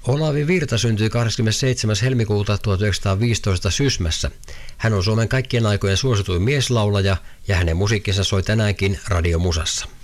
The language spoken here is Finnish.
Olavi Virta syntyi 27. helmikuuta 1915 Sysmässä. Hän on Suomen kaikkien aikojen suosituin mieslaulaja ja hänen musiikkinsa soi tänäänkin radiomusassa.